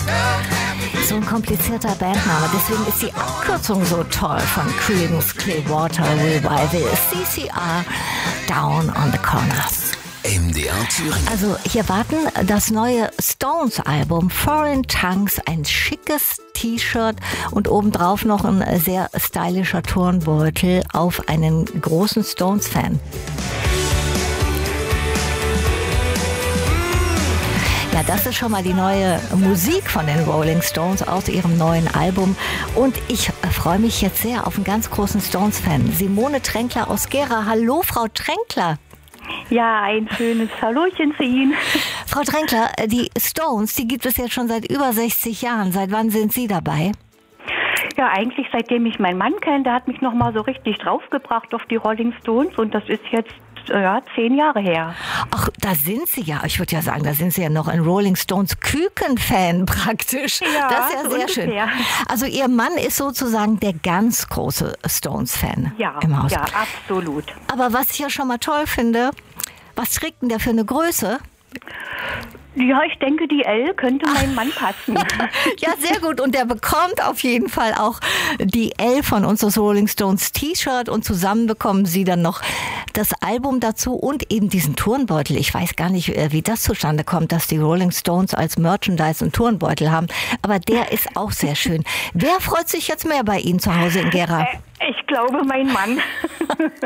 So ein komplizierter Bandname, deswegen ist die Abkürzung so toll von Creedence Clearwater Revival. CCR, Down on the Corner. MDR Thüringen. Also hier warten das neue Stones-Album Foreign Tongues, ein schickes T-Shirt und obendrauf noch ein sehr stylischer Turnbeutel auf einen großen Stones-Fan. Ja, das ist schon mal die neue Musik von den Rolling Stones aus ihrem neuen Album. Und ich freue mich jetzt sehr auf einen ganz großen Stones-Fan. Simone Tränkler aus Gera. Hallo, Frau Tränkler. Ja, ein schönes Hallöchen zu Ihnen. Frau Tränkler, die Stones, die gibt es jetzt schon seit über 60 Jahren. Seit wann sind Sie dabei? Ja, eigentlich seitdem ich meinen Mann kenne, der hat mich noch mal so richtig draufgebracht auf die Rolling Stones und das ist jetzt 10 Jahre her. Ach, da sind Sie ja, ich würde ja sagen, da sind Sie ja noch ein Rolling Stones Küken-Fan praktisch. Ja, das ist ja so sehr ungefähr. schön. Also Ihr Mann ist sozusagen der ganz große Stones-Fan im Haus. Ja, absolut. Aber was ich ja schon mal toll finde, was trägt denn der für eine Größe? Ja, ich denke, die L könnte meinem Mann passen. Ja, sehr gut. Und der bekommt auf jeden Fall auch die L von uns, das Rolling Stones T-Shirt. Und zusammen bekommen Sie dann noch das Album dazu und eben diesen Turnbeutel. Ich weiß gar nicht, wie das zustande kommt, dass die Rolling Stones als Merchandise einen Turnbeutel haben. Aber der ist auch sehr schön. Wer freut sich jetzt mehr bei Ihnen zu Hause in Gera? Ich glaube, mein Mann.